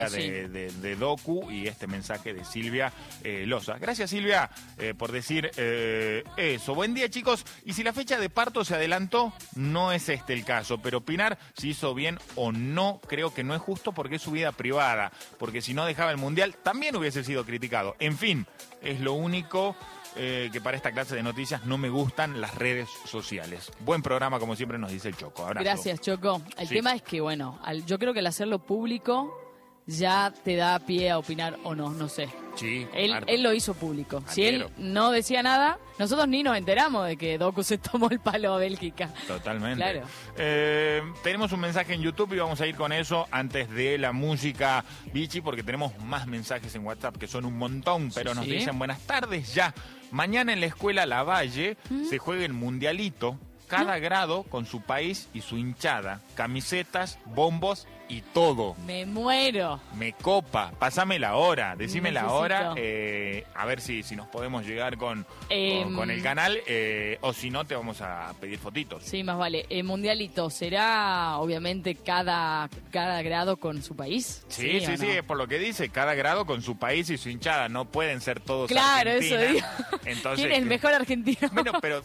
de Doku y este mensaje de Silvia Loza. Gracias, Silvia, por decir eso. Buen día, chicos. Y si la fecha de parto se adelantó, no es este el caso, pero opinar si hizo bien o no, creo que no es justo porque es su vida privada, porque si no dejaba el mundial también hubiese sido criticado. En fin, es lo único que para esta clase de noticias no me gustan las redes sociales. Buen programa, como siempre nos dice el Choco. Abrazo. Gracias, Choco. El tema es que, bueno, yo creo que al hacerlo público ya te da pie a opinar o no, no sé. Sí, él lo hizo público. Si él no decía nada, nosotros ni nos enteramos de que Doku se tomó el palo a Bélgica. Totalmente. Claro. Tenemos un mensaje en YouTube y vamos a ir con eso antes de la música, Vichy, porque tenemos más mensajes en WhatsApp que son un montón, pero nos dicen buenas tardes ya. Mañana en la escuela Lavalle se juega el mundialito, cada grado con su país y su hinchada, camisetas, bombos y todo. Me muero. Me copa. Pásame la hora, decime la hora, a ver si nos podemos llegar con el canal, o si no te vamos a pedir fotitos. Sí, más vale. Mundialito, ¿será obviamente cada grado con su país? Sí, es por lo que dice, cada grado con su país y su hinchada, no pueden ser todos Argentina. Argentina. Claro, eso digo. Entonces, ¿Quién es el mejor argentino? Bueno, pero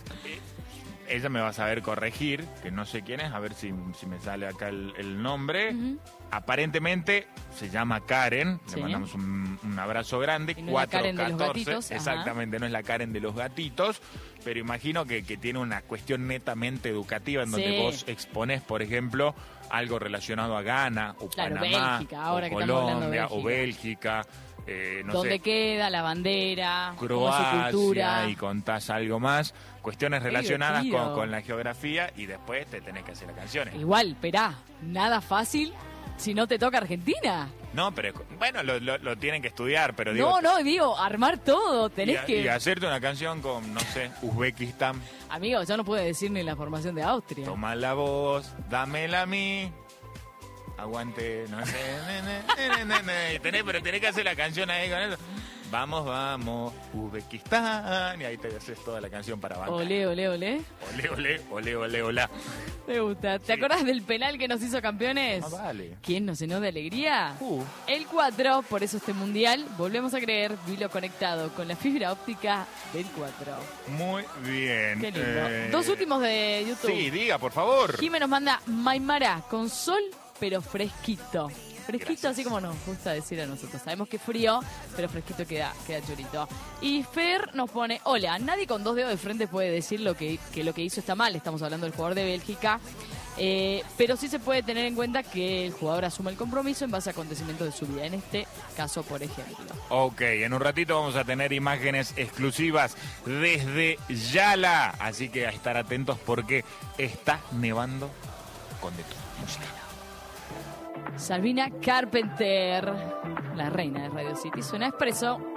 ella me va a saber corregir, que no sé quién es, a ver si me sale acá el nombre. Aparentemente se llama Karen, le mandamos un abrazo grande. Y no 414, exactamente, no es la Karen de los gatitos, pero imagino que tiene una cuestión netamente educativa en donde vos exponés, por ejemplo, algo relacionado a Ghana, o Panamá, Bélgica, ahora o que estamos hablando de Colombia, o Bélgica. ¿Dónde queda la bandera? Croacia, su cultura. y contás algo más, cuestiones relacionadas con la geografía, y después te tenés que hacer las canciones. Igual, esperá, nada fácil si no te toca Argentina. No, pero bueno, lo tienen que estudiar, pero digo, armar todo, tenés que... Y hacerte una canción con, no sé, Uzbekistán. Amigo, ya no puedo decir ni la formación de Austria. Toma la voz, dámela a mí. Aguante, no sé, pero tenés que hacer la canción ahí con eso. Vamos, Uzbekistán. Y ahí te haces toda la canción para bancar. Olé, olé, olé. Olé, olá. Me gusta. ¿Te acordás del penal que nos hizo campeones? Ah, vale. ¿Quién nos llenó de alegría? El 4, por eso este mundial, volvemos a creer, vilo conectado con la fibra óptica del 4. Muy bien. Qué lindo. Dos últimos de YouTube. Sí, diga, por favor. Jimé nos manda Maimara con sol, pero fresquito. Fresquito, gracias. Así como nos gusta decir a nosotros. Sabemos que es frío, pero fresquito queda chorito. Y Fer nos pone, hola, nadie con 2 dedos de frente puede decir que lo que hizo está mal. Estamos hablando del jugador de Bélgica. Pero sí se puede tener en cuenta que el jugador asuma el compromiso en base a acontecimientos de su vida. En este caso, por ejemplo. Ok, en un ratito vamos a tener imágenes exclusivas desde Yala. Así que a estar atentos porque está nevando con de todo. Música. Sabrina Carpenter, la reina de Radio City, suena Expreso.